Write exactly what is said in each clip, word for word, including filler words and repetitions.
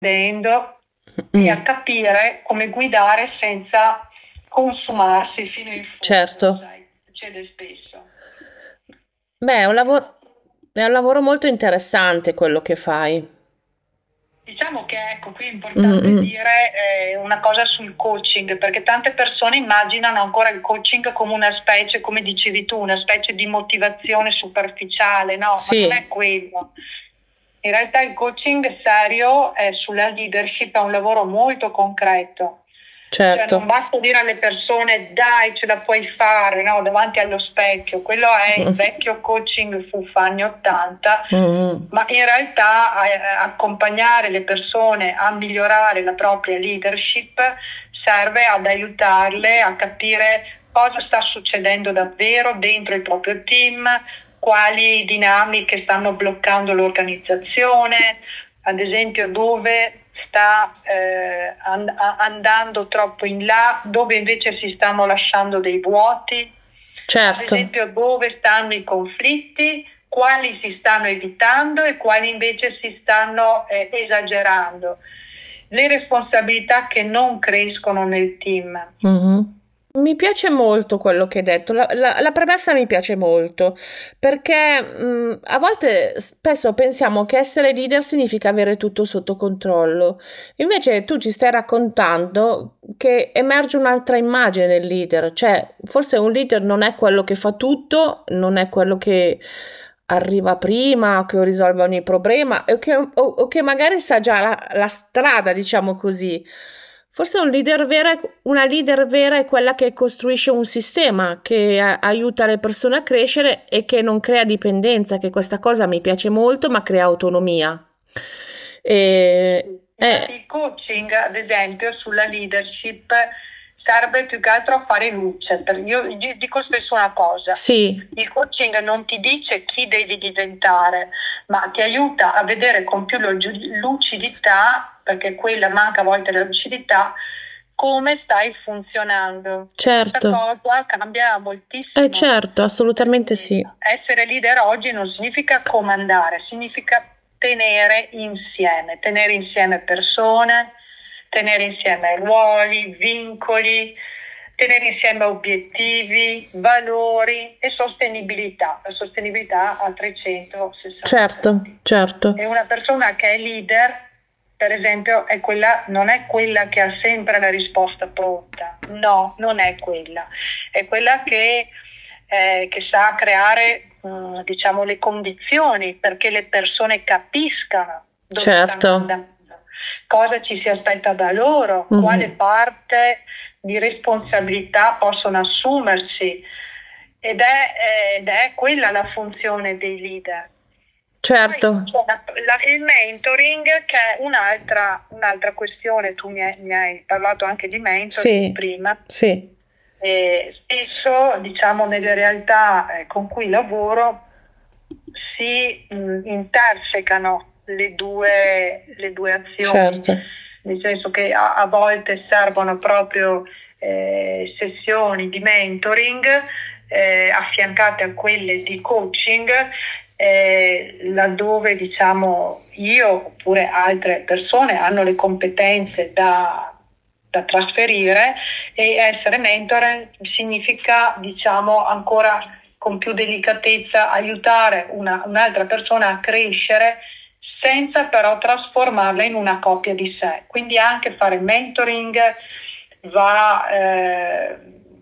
Vedendo e a Mm, capire come guidare senza consumarsi fino in fondo, certo. sai, succede spesso. Beh, è un lavoro, è un lavoro molto interessante quello che fai. Diciamo che ecco, qui è Mm, importante mm. dire eh, una cosa sul coaching, perché tante persone immaginano ancora il coaching come una specie, come dicevi tu, una specie di motivazione superficiale, no, ma non è Sì, quello. In realtà il coaching serio eh, sulla leadership è un lavoro molto concreto. Cioè non certo. basta dire alle persone dai, ce la puoi fare, no, davanti allo specchio. Quello è il vecchio coaching fuffa anni ottanta, Mm, mm. ma in realtà eh, accompagnare le persone a migliorare la propria leadership serve ad aiutarle a capire cosa sta succedendo davvero dentro il proprio team, quali dinamiche stanno bloccando l'organizzazione, ad esempio dove sta eh, and- andando troppo in là, dove invece si stanno lasciando dei vuoti, ad Certo. esempio dove stanno i conflitti, quali si stanno evitando e quali invece si stanno eh, esagerando. Le responsabilità che non crescono nel team. Mhm. Mi piace molto quello che hai detto, la, la- la premessa mi piace molto, perché mh, a volte spesso pensiamo che essere leader significa avere tutto sotto controllo, invece tu ci stai raccontando che emerge un'altra immagine del leader, cioè forse un leader non è quello che fa tutto, non è quello che arriva prima, che risolve ogni problema, o che, o- o che magari sa già la la strada, diciamo così. Forse un leader vera, una leader vera è quella che costruisce un sistema che a- aiuta le persone a crescere e che non crea dipendenza, che questa cosa mi piace molto, ma crea autonomia. E, Infatti eh, il coaching, ad esempio, sulla leadership serve più che altro a fare luce. Per- Io io dico spesso una cosa, sì, il coaching non ti dice chi devi diventare, ma ti aiuta a vedere con più luci- lucidità, perché quella manca a volte la lucidità, come stai funzionando. E questa certo, cosa cambia eh moltissimo. certo, assolutamente Perché sì. essere leader oggi non significa comandare, significa tenere insieme, tenere insieme persone, tenere insieme ruoli, vincoli, tenere insieme obiettivi, valori e sostenibilità, la sostenibilità a trecentosessanta Certo, gradi. certo. E una persona che è leader, per esempio, è quella, non è quella che ha sempre la risposta pronta, no, non è quella, è quella che, eh, che sa creare eh, diciamo, le condizioni perché le persone capiscano dove stanno Certo. andando, cosa ci si aspetta da loro, quale Mhm. parte di responsabilità possono assumersi ed è, ed è quella la funzione dei leader. Certo. Poi c'è la- la- il mentoring che è un'altra, un'altra questione, tu mi hai, mi hai parlato anche di mentoring Sì, prima, sì, e spesso diciamo nelle realtà eh, con cui lavoro si mh, intersecano le due, le due azioni, certo. nel senso che a, a volte servono proprio eh, sessioni di mentoring eh, affiancate a quelle di coaching, eh, laddove diciamo io oppure altre persone hanno le competenze da, da trasferire e essere mentore significa diciamo ancora con più delicatezza aiutare una, un'altra persona a crescere senza però trasformarla in una copia di sé. Quindi anche fare mentoring va, eh,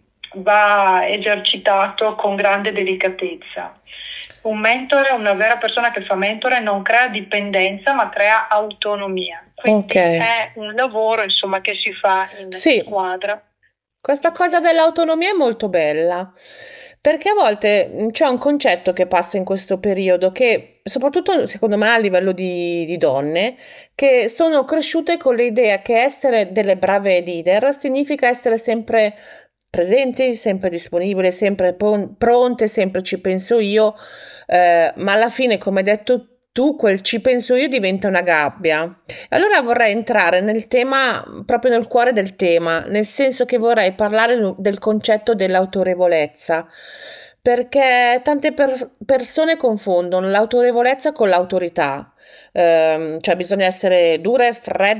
va esercitato con grande delicatezza. Un mentore, una vera persona che fa mentore non crea dipendenza ma crea autonomia. Ok. Quindi è un lavoro insomma che si fa in Sì, squadra. questa cosa dell'autonomia è molto bella, perché a volte mh, c'è un concetto che passa in questo periodo, che soprattutto secondo me a livello di, di donne, che sono cresciute con l'idea che essere delle brave leader significa essere sempre presenti, sempre disponibili, sempre pron- pronte, sempre ci penso io, eh, ma alla fine, come hai detto tu, quel ci penso io diventa una gabbia. Allora vorrei entrare nel tema, proprio nel cuore del tema, nel senso che vorrei parlare del concetto dell'autorevolezza, perché tante per- persone confondono l'autorevolezza con l'autorità Ehm, cioè bisogna essere dure, fredde